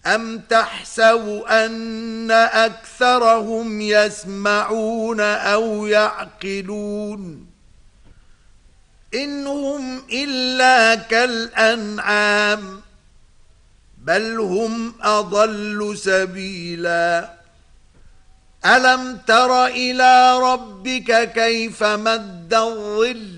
أَمْ تَحْسَبُ أَنَّ أَكْثَرَهُمْ يَسْمَعُونَ أَوْ يَعْقِلُونَ إِنْ هُمْ إِلَّا كَالْأَنْعَامِ بَلْ هُمْ أَضَلُّ سَبِيلًا أَلَمْ تَرَ إِلَى رَبِّكَ كَيْفَ مَدَّ الظِّلَّ